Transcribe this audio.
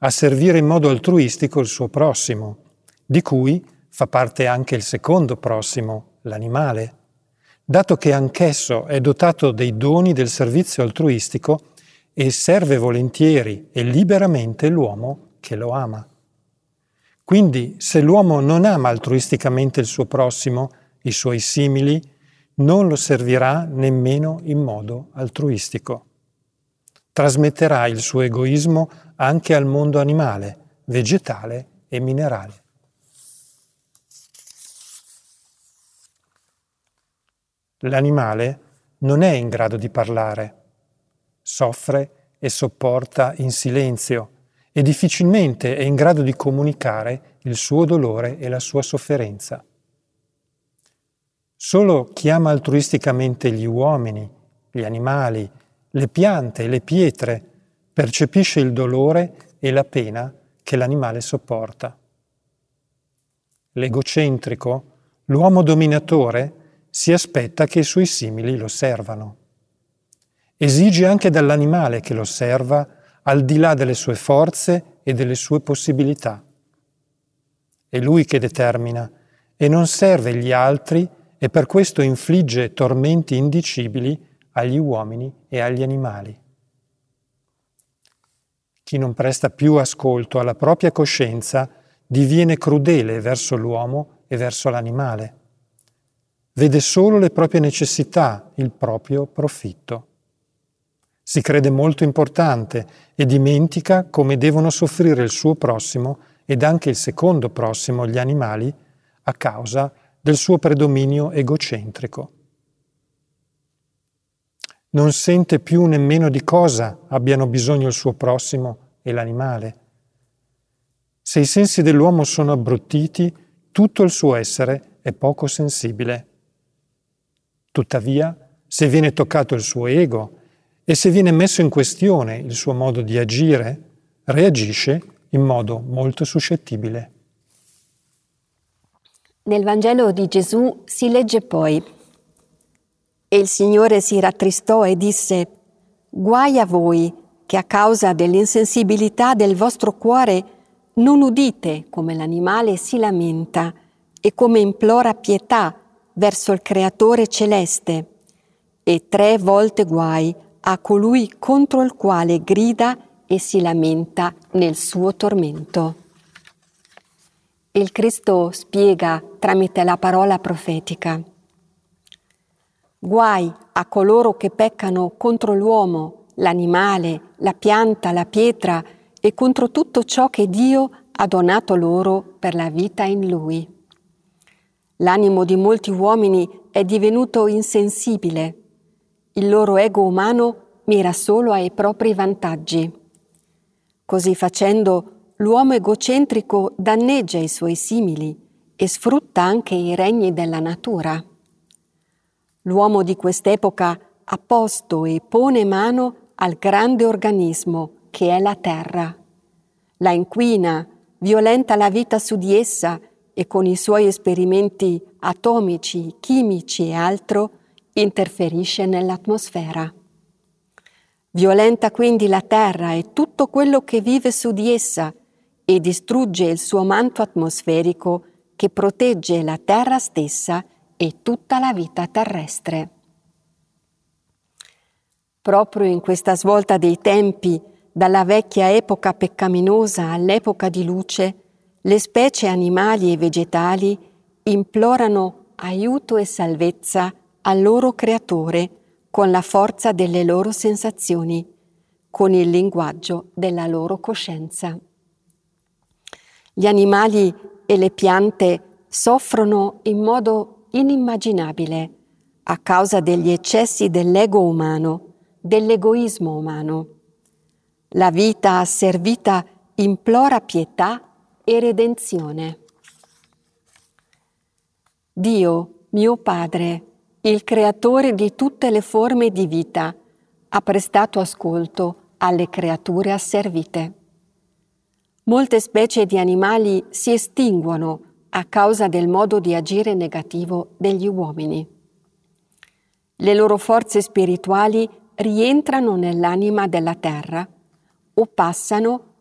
a servire in modo altruistico il suo prossimo, di cui fa parte anche il secondo prossimo, l'animale, dato che anch'esso è dotato dei doni del servizio altruistico e serve volentieri e liberamente l'uomo che lo ama. Quindi, se l'uomo non ama altruisticamente il suo prossimo, i suoi simili, non lo servirà nemmeno in modo altruistico. Trasmetterà il suo egoismo anche al mondo animale, vegetale e minerale. L'animale non è in grado di parlare, soffre e sopporta in silenzio e difficilmente è in grado di comunicare il suo dolore e la sua sofferenza. Solo chi ama altruisticamente gli uomini, gli animali, le piante e le pietre percepisce il dolore e la pena che l'animale sopporta. L'egocentrico, l'uomo dominatore, si aspetta che i suoi simili lo servano. Esige anche dall'animale che lo serva al di là delle sue forze e delle sue possibilità. È lui che determina e non serve gli altri e per questo infligge tormenti indicibili agli uomini e agli animali. Chi non presta più ascolto alla propria coscienza diviene crudele verso l'uomo e verso l'animale. Vede solo le proprie necessità, il proprio profitto. Si crede molto importante e dimentica come devono soffrire il suo prossimo ed anche il secondo prossimo, gli animali, a causa del suo predominio egocentrico. Non sente più nemmeno di cosa abbiano bisogno il suo prossimo e l'animale. Se i sensi dell'uomo sono abbruttiti, tutto il suo essere è poco sensibile. Tuttavia, se viene toccato il suo ego e se viene messo in questione il suo modo di agire, reagisce in modo molto suscettibile. Nel Vangelo di Gesù si legge poi: E il Signore si rattristò e disse: Guai a voi che a causa dell'insensibilità del vostro cuore non udite come l'animale si lamenta e come implora pietà verso il Creatore celeste, e 3 volte guai a colui contro il quale grida e si lamenta nel suo tormento. Il Cristo spiega tramite la parola profetica: guai a coloro che peccano contro l'uomo, l'animale, la pianta, la pietra e contro tutto ciò che Dio ha donato loro per la vita in Lui. L'animo di molti uomini è divenuto insensibile. Il loro ego umano mira solo ai propri vantaggi. Così facendo, l'uomo egocentrico danneggia i suoi simili e sfrutta anche i regni della natura. L'uomo di quest'epoca ha posto e pone mano al grande organismo che è la terra. La inquina, violenta la vita su di essa e con i suoi esperimenti atomici, chimici e altro interferisce nell'atmosfera. Violenta quindi la terra e tutto quello che vive su di essa e distrugge il suo manto atmosferico che protegge la terra stessa e tutta la vita terrestre. Proprio in questa svolta dei tempi, dalla vecchia epoca peccaminosa all'epoca di luce, le specie animali e vegetali implorano aiuto e salvezza al loro Creatore con la forza delle loro sensazioni, con il linguaggio della loro coscienza. Gli animali e le piante soffrono in modo inimmaginabile a causa degli eccessi dell'ego umano, dell'egoismo umano. La vita asservita implora pietà e redenzione. Dio, mio Padre, il creatore di tutte le forme di vita, ha prestato ascolto alle creature asservite. Molte specie di animali si estinguono a causa del modo di agire negativo degli uomini. Le loro forze spirituali rientrano nell'anima della terra o passano